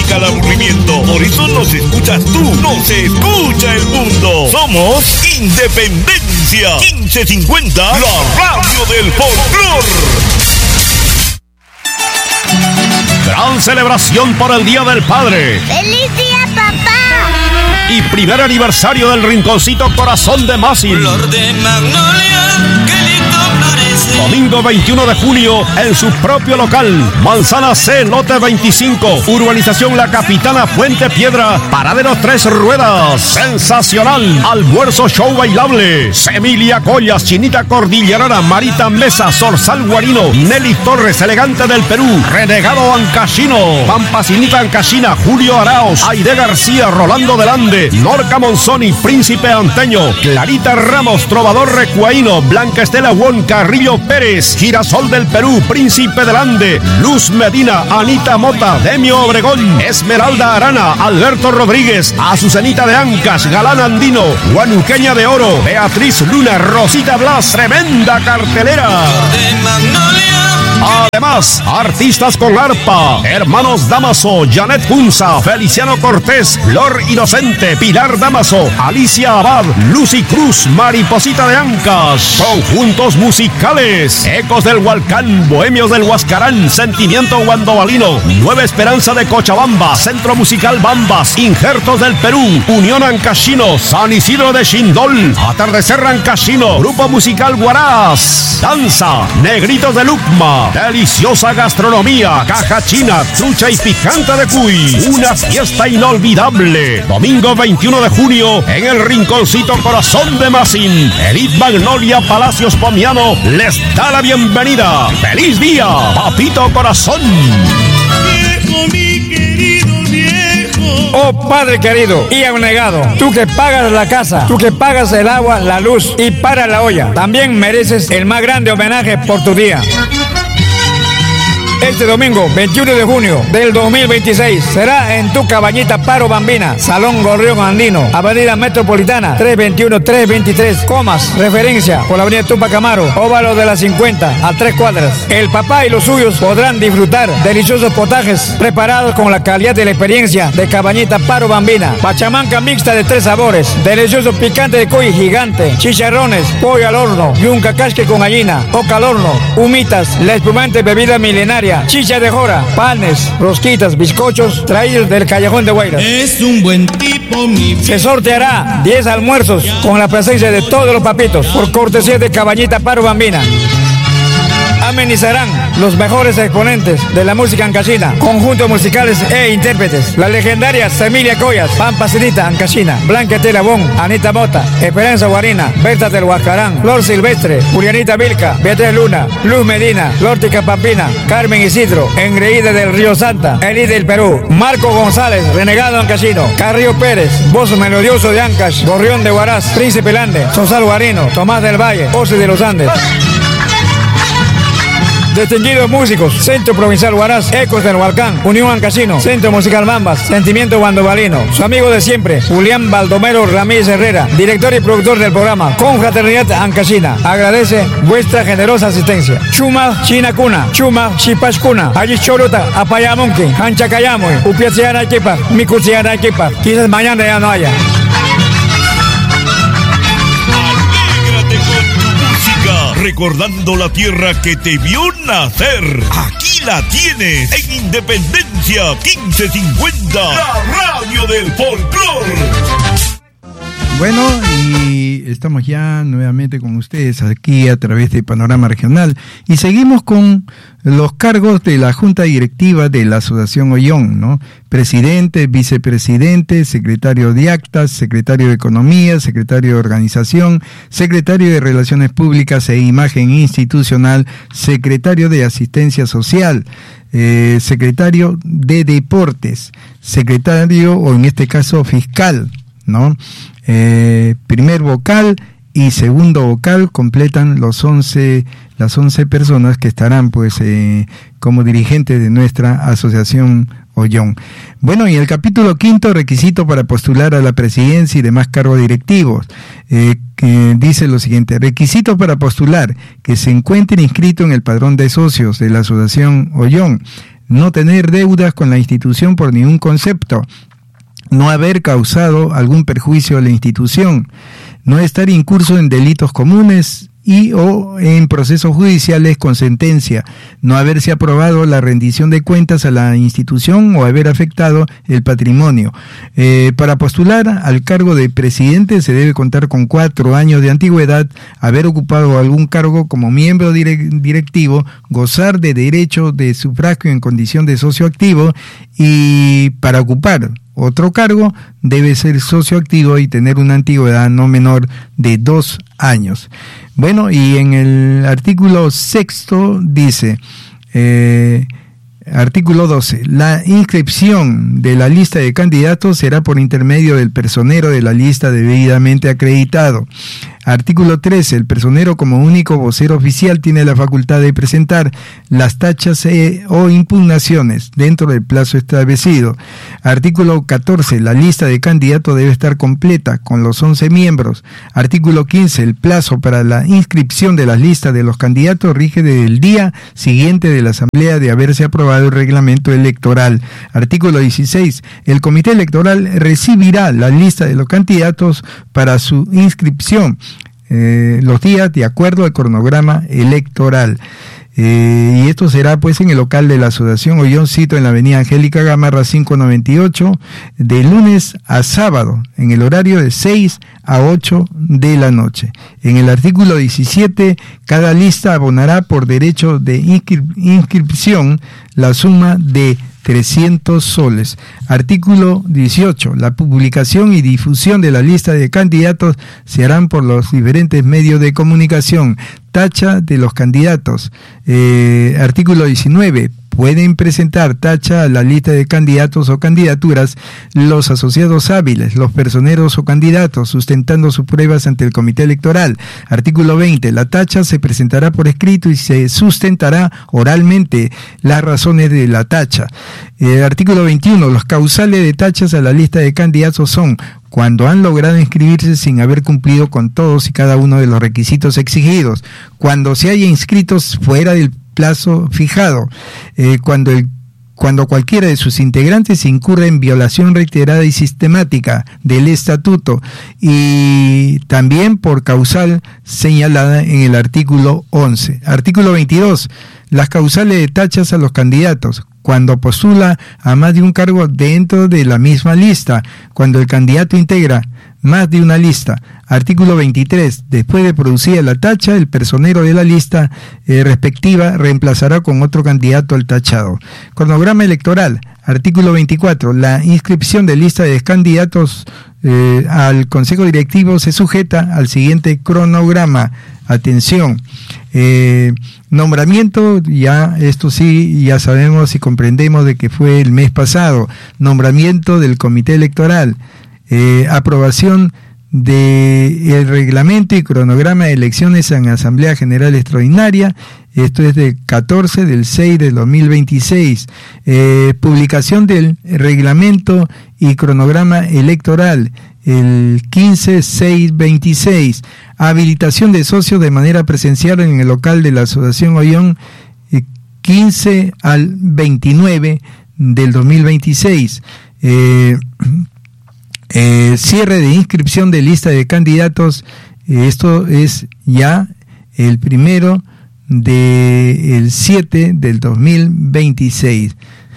saca el aburrimiento. Por eso nos escuchas tú, nos escucha el mundo. Somos Independencia 1550, la radio del folclor. Gran celebración por el Día del Padre. ¡Feliz día, papá! Y primer aniversario del Rinconcito Corazón de Masin. Flor de magnolia, qué lindo florece. Domingo 21 de junio en su propio local. Manzana C, lote 25. Urbanización La Capitana, Puente Piedra. Paradero 3 ruedas. Sensacional. Almuerzo show bailable. Emilia Collas, Chinita Cordillerana, Marita Mesa, Zorzal Guarino, Nelly Torres, Elegante del Perú, Renegado Ancashino, Pampacinita Ancashina, Julio Araos, Aide García, Rolando Delande, Norca Monzoni, Príncipe Anteño, Clarita Ramos, Trovador Recuaíno, Blanca Estela Won, Carrillo Pérez, Girasol del Perú, Príncipe Delande, Luz Medina, Anita Mota, Demio Obregón, Esmeralda Arana, Alberto Rodríguez, Azucenita de Ancash, Galán Andino, Guanuqueña de Oro, Beatriz Luna, Rosita Blas, tremenda cartelera. De magnolia. Además, artistas con arpa, Hermanos Damaso, Janet Punza, Feliciano Cortés, Flor Inocente, Pilar Damaso, Alicia Abad, Lucy Cruz, Mariposita de Ancas, conjuntos musicales, Ecos del Hualcán, Bohemios del Huascarán, Sentimiento Guandobalino, Nueva Esperanza de Cochabamba, Centro Musical Bambas, Injertos del Perú, Unión Ancashino, San Isidro de Xindol, Atardecer Ancashino, Grupo Musical Guaraz, Danza, Negritos de Lucma, deliciosa gastronomía, caja china, trucha y picante de cuy. Una fiesta inolvidable. Domingo 21 de junio en el Rinconcito Corazón de Masin. Edith Magnolia Palacios Pomiano les da la bienvenida. ¡Feliz día, papito corazón! Viejo, mi querido viejo. Oh Padre querido y abnegado, tú que pagas la casa, tú que pagas el agua, la luz y para la olla, también mereces el más grande homenaje por tu día. Este domingo, 21 de junio del 2026, será en tu cabañita Paro Bambina, Salón Gorrión Andino, Avenida Metropolitana, 321-323, Comas, referencia por la Avenida Tupac Amaru, Óvalo de las 50, a 3 cuadras. El papá y los suyos podrán disfrutar deliciosos potajes preparados con la calidad de la experiencia de cabañita Paro Bambina, pachamanca mixta de 3 sabores, delicioso picante de cuy gigante, chicharrones, pollo al horno, yunca casque con gallina, oca al horno, humitas, la espumante bebida milenaria, chicha de jora, panes, rosquitas, bizcochos, traídos del Callejón de Guayras. Es un buen tipo, mi Se sorteará 10 almuerzos con la presencia de todos los papitos por cortesía de Cabañita Paro Bambina. Amenizarán los mejores exponentes de la música ancashina, conjuntos musicales e intérpretes. Las legendarias Emilia Collas, Pampacinita Ancashina, Blanca Estela Bon, Anita Mota, Esperanza Guarina, Berta del Huascarán, Flor Silvestre, Julianita Vilca, Beatriz Luna, Luz Medina, Lórtica Pampina, Carmen Isidro, Engreída del Río Santa, Elí del Perú, Marco González, Renegado Ancashino, Carrillo Pérez, Voz Melodioso de Ancash, Gorrión de Huaraz, Príncipe Lande, Sonsal Guarino, Tomás del Valle, Ose de los Andes. Distinguidos músicos, Centro Provincial Huaraz, Ecos del Hualcán, Unión Ancashino, Centro Musical Bambas, Sentimiento Guandobalino. Su amigo de siempre, Julián Baldomero Ramírez Herrera, director y productor del programa Confraternidad Ancashina. Agradece vuestra generosa asistencia. Chuma China Cuna, Chuma Chipashkuna, Allí Choruta, Apayamonque, Hanchacayamoy, Upiaciana Equipa, Micuciana Equipa. Quizás mañana ya no haya. Recordando la tierra que te vio nacer. Aquí la tienes en Independencia 1550, la radio del folclor. Bueno, y estamos ya nuevamente con ustedes aquí a través de Panorama Regional y seguimos con los cargos de la Junta Directiva de la Asociación Ollón, ¿no? Presidente, vicepresidente, secretario de Actas, secretario de Economía, secretario de Organización, secretario de Relaciones Públicas e Imagen Institucional, secretario de Asistencia Social, secretario de Deportes, secretario, o en este caso fiscal, ¿no? Primer vocal y segundo vocal completan las 11 personas que estarán pues como dirigentes de nuestra asociación Ollón. Bueno, y el capítulo 5, requisito para postular a la presidencia y demás cargos directivos, que dice lo siguiente: requisitos para postular: que se encuentre inscrito en el padrón de socios de la asociación Ollón, no tener deudas con la institución por ningún concepto, no haber causado algún perjuicio a la institución, no estar incurso en delitos comunes y o en procesos judiciales con sentencia, no haberse aprobado la rendición de cuentas a la institución o haber afectado el patrimonio. Para postular al cargo de presidente se debe contar con 4 años de antigüedad, haber ocupado algún cargo como miembro directivo, gozar de derecho de sufragio en condición de socio activo, y para ocupar otro cargo debe ser socio activo y tener una antigüedad no menor de 2 años. Bueno, y en el artículo 6º dice, artículo 12, la inscripción de la lista de candidatos será por intermedio del personero de la lista debidamente acreditado. Artículo 13. El personero como único vocero oficial tiene la facultad de presentar las tachas o impugnaciones dentro del plazo establecido. Artículo 14. La lista de candidatos debe estar completa con los 11 miembros. Artículo 15. El plazo para la inscripción de las listas de los candidatos rige desde el día siguiente de la asamblea de haberse aprobado el reglamento electoral. Artículo 16. El comité electoral recibirá la lista de los candidatos para su inscripción los días de acuerdo al cronograma electoral. Y esto será pues en el local de la Asociación Ollón, sito en la avenida Angélica Gamarra 598, de lunes a sábado, en el horario de 6 a 8 de la noche. En el artículo 17, cada lista abonará por derecho de inscripción la suma de 300 soles. Artículo 18. La publicación y difusión de la lista de candidatos se harán por los diferentes medios de comunicación. Tacha de los candidatos. Artículo 19. Pueden presentar tacha a la lista de candidatos o candidaturas los asociados hábiles, los personeros o candidatos, sustentando sus pruebas ante el comité electoral. Artículo 20. La tacha se presentará por escrito y se sustentará oralmente las razones de la tacha. Artículo 21. Los causales de tachas a la lista de candidatos son cuando han logrado inscribirse sin haber cumplido con todos y cada uno de los requisitos exigidos, cuando se haya inscritos fuera del plazo fijado, cuando cualquiera de sus integrantes incurre en violación reiterada y sistemática del estatuto, y también por causal señalada en el artículo 11. Artículo 22. Las causales de tachas a los candidatos: cuando postula a más de un cargo dentro de la misma lista, cuando el candidato integra más de una lista. Artículo 23. Después de producida la tacha, el personero de la lista respectiva reemplazará con otro candidato al tachado. Cronograma electoral. Artículo 24. La inscripción de lista de candidatos al Consejo Directivo se sujeta al siguiente cronograma. Atención. Nombramiento, ya esto sí, ya sabemos y comprendemos de que fue el mes pasado. Nombramiento del comité electoral. Aprobación del reglamento y cronograma de elecciones en Asamblea General Extraordinaria. Esto es del 14 del 6 del 2026. Publicación del reglamento y cronograma electoral el 15/6/26. Habilitación de socios de manera presencial en el local de la Asociación Ollón 15 al 29 del 2026. Cierre de inscripción de lista de candidatos. Esto es ya el 1 del 7 del 2026.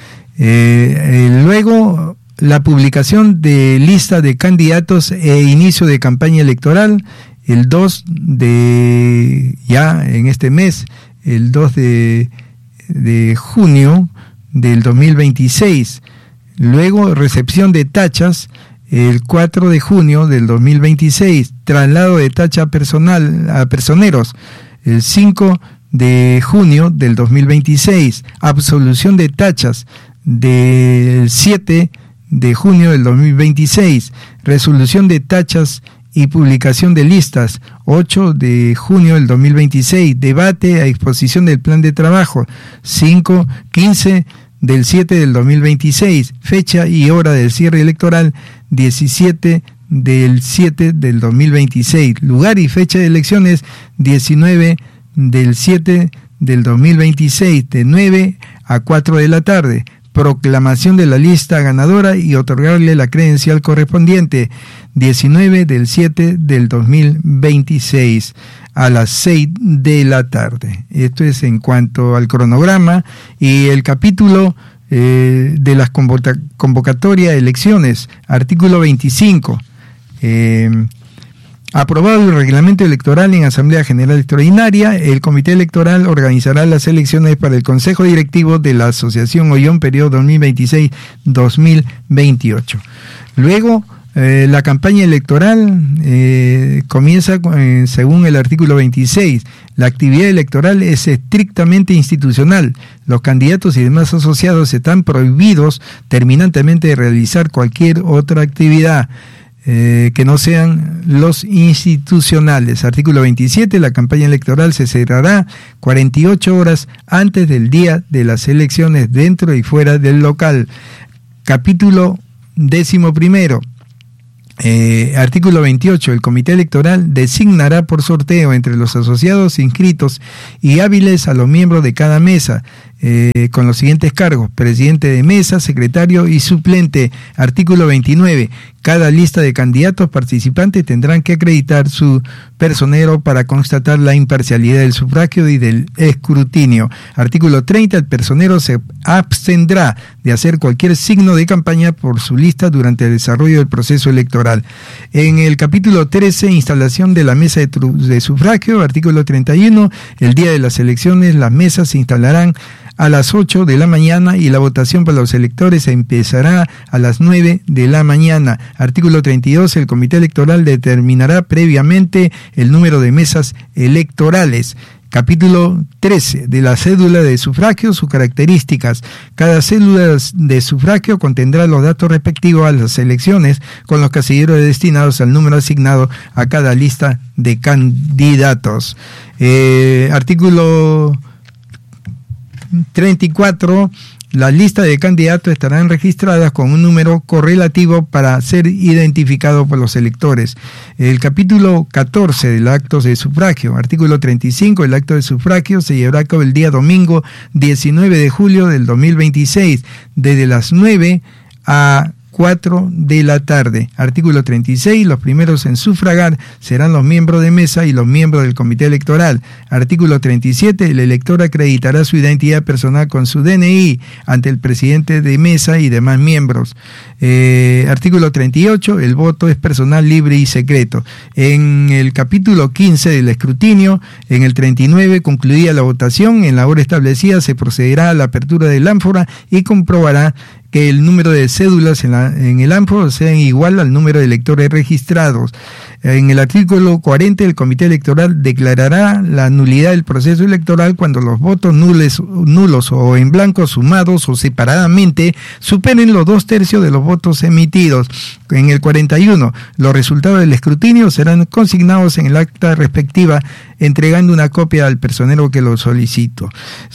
Luego la publicación de lista de candidatos e inicio de campaña electoral el 2 de ya en este mes, el 2 de junio del 2026. Luego recepción de tachas el 4 de junio del 2026, traslado de tacha personal a personeros el 5 de junio del 2026, absolución de tachas del 7 de junio del 2026, resolución de tachas y publicación de listas 8 de junio del 2026, debate a exposición del plan de trabajo 15 del 7 del 2026, fecha y hora del cierre electoral 17 del 7 del 2026, lugar y fecha de elecciones 19 del 7 del 2026, de 9 a 4 de la tarde. Proclamación de la lista ganadora y otorgarle la credencial correspondiente, 19 del 7 del 2026 a las 6 de la tarde. Esto es en cuanto al cronograma y el capítulo de las convocatorias de elecciones, artículo 25. Aprobado el reglamento electoral en Asamblea General Extraordinaria, el Comité Electoral organizará las elecciones para el Consejo Directivo de la Asociación Ollón, periodo 2026-2028. Luego, la campaña electoral comienza según el artículo 26. La actividad electoral es estrictamente institucional. Los candidatos y demás asociados están prohibidos terminantemente de realizar cualquier otra actividad que no sean los institucionales. Artículo 27. La campaña electoral se cerrará 48 horas antes del día de las elecciones dentro y fuera del local. Capítulo 11. Artículo 28. El Comité Electoral designará por sorteo entre los asociados inscritos y hábiles a los miembros de cada mesa, con los siguientes cargos: presidente de mesa, secretario y suplente. Artículo 29. Cada lista de candidatos participantes tendrán que acreditar su personero para constatar la imparcialidad del sufragio y del escrutinio. Artículo 30. El personero se abstendrá de hacer cualquier signo de campaña por su lista durante el desarrollo del proceso electoral. En el capítulo 13, instalación de la mesa de sufragio, artículo 31. El día de las elecciones, las mesas se instalarán a las 8 de la mañana y la votación para los electores empezará a las 9 de la mañana. Artículo 32. El Comité Electoral determinará previamente el número de mesas electorales. Capítulo 13. De la cédula de sufragio, sus características. Cada cédula de sufragio contendrá los datos respectivos a las elecciones con los casilleros destinados al número asignado a cada lista de candidatos. Artículo 34. Las listas de candidatos estarán registradas con un número correlativo para ser identificado por los electores. El capítulo 14 del acto de sufragio. Artículo 35. El acto de sufragio se llevará a cabo el día domingo 19 de julio del 2026, desde las 9 a 4 de la tarde. Artículo 36. Los primeros en sufragar serán los miembros de mesa y los miembros del comité electoral. Artículo 37. El elector acreditará su identidad personal con su DNI ante el presidente de mesa y demás miembros. Artículo 38. El voto es personal, libre y secreto. En el capítulo 15 del escrutinio, en el 39, concluida la votación, en la hora establecida se procederá a la apertura del ánfora y comprobará que el número de cédulas en el ánfora sea igual al número de electores registrados. En el artículo 40, el Comité Electoral declarará la nulidad del proceso electoral cuando los votos nulos o en blanco sumados o separadamente superen los 2/3 de los votos emitidos. En el 41, los resultados del escrutinio serán consignados en el acta respectiva, entregando una copia al personero que lo solicite.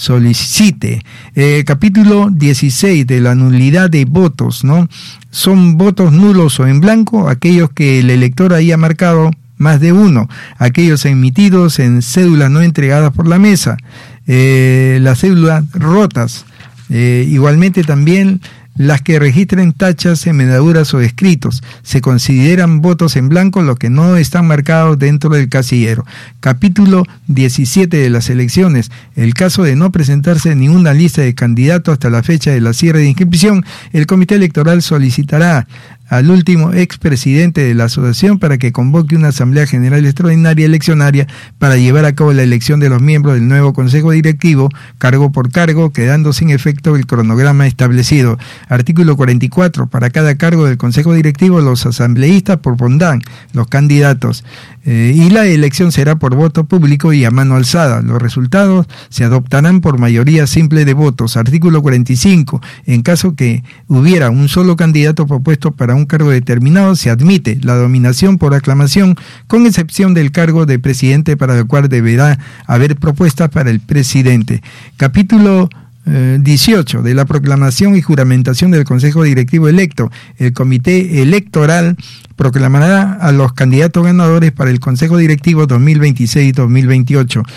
Capítulo 16 de la nulidad de votos, ¿no? Son votos nulos o en blanco aquellos que el elector haya marcado más de uno, aquellos emitidos en cédulas no entregadas por la mesa, las cédulas rotas, igualmente también las que registren tachas, enmendaduras o escritos. Se consideran votos en blanco los que no están marcados dentro del casillero. Capítulo 17 de las elecciones. El caso de no presentarse ninguna lista de candidatos hasta la fecha de la cierre de inscripción, el Comité Electoral solicitará al último expresidente de la asociación para que convoque una Asamblea General Extraordinaria eleccionaria para llevar a cabo la elección de los miembros del nuevo Consejo Directivo, cargo por cargo, quedando sin efecto el cronograma establecido. Artículo 44. Para cada cargo del Consejo Directivo, los asambleístas propondrán los candidatos y la elección será por voto público y a mano alzada. Los resultados se adoptarán por mayoría simple de votos. Artículo 45. En caso que hubiera un solo candidato propuesto para un cargo determinado, se admite la nominación por aclamación, con excepción del cargo de presidente, para el cual deberá haber propuestas para el presidente. Capítulo 18 de la proclamación y juramentación del Consejo Directivo electo. El Comité Electoral proclamará a los candidatos ganadores para el Consejo Directivo 2026-2028.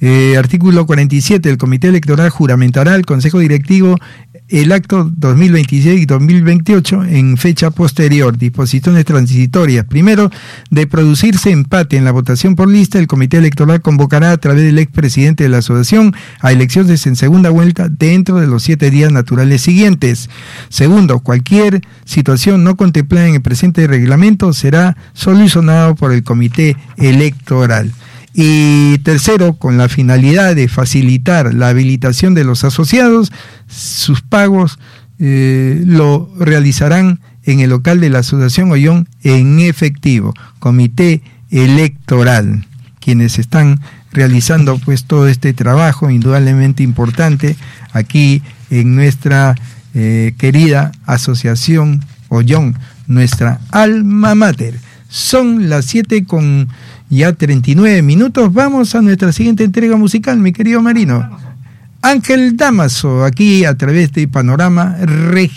Artículo 47. El Comité Electoral juramentará al Consejo Directivo el acto 2026 y 2028 en fecha posterior. Disposiciones transitorias. Primero, de producirse empate en la votación por lista, el Comité Electoral convocará a través del expresidente de la asociación a elecciones en segunda vuelta dentro de los 7 días naturales siguientes. Segundo, cualquier situación no contemplada en el presente reglamento será solucionado por el Comité Electoral. Y tercero, con la finalidad de facilitar la habilitación de los asociados, sus pagos lo realizarán en el local de la Asociación Ollón en efectivo. Comité Electoral, quienes están realizando pues todo este trabajo indudablemente importante aquí en nuestra querida Asociación Ollón, nuestra alma mater. Son las 7:39. Vamos a nuestra siguiente entrega musical, mi querido Marino. Ángel Dámaso, aquí a través de Panorama Regional.